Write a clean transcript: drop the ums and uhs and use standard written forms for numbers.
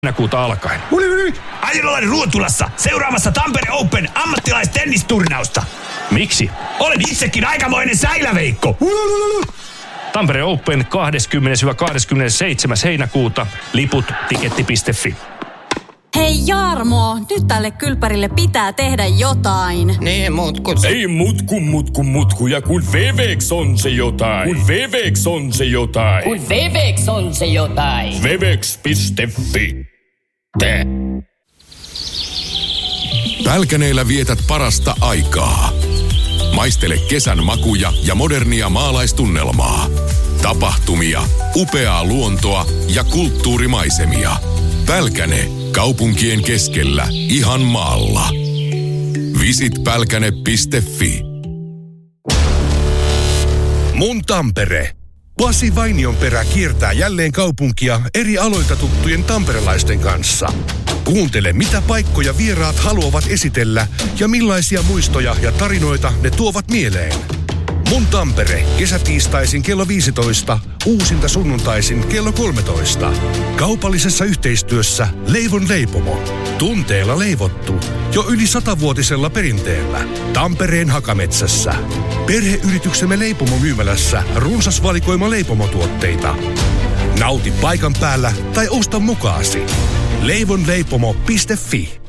heinäkuuta alkaen. Ajurolainen Ruotulassa seuraamassa Tampere Open ammattilaistennisturnausta. Miksi? Olen itsekin aikamoinen säiläveikko. Tampere Open 20-27. heinäkuuta. Liput tiketti.fi. Hei Jarmo, nyt tälle kylpärille pitää tehdä jotain. Niin, Ei mutku, kun Vevex on se jotain. Kun Vevex on se jotain. Vevex.fi. Pälkäneellä vietät parasta aikaa. Maistele kesän makuja ja modernia maalaistunnelmaa. Tapahtumia, upeaa luontoa ja kulttuurimaisemia. Pälkäne, kaupunkien keskellä, ihan maalla. Visit pälkäne.fi. Mun Tampere. Pasi Vainionperä kiertää jälleen kaupunkia eri aloilta tuttujen tamperelaisten kanssa. Kuuntele, mitä paikkoja vieraat haluavat esitellä ja millaisia muistoja ja tarinoita ne tuovat mieleen. Mun Tampere, kesätiistaisin kello 15, uusinta sunnuntaisin kello 13. Kaupallisessa yhteistyössä Leivon leipomo. Tunteella leivottu. Jo yli 100-vuotisella perinteellä. Tampereen Hakametsässä. Perheyrityksemme leipomomyymälässä runsas valikoima leipomotuotteita. Nauti paikan päällä tai osta mukaasi. leivonleipomo.fi.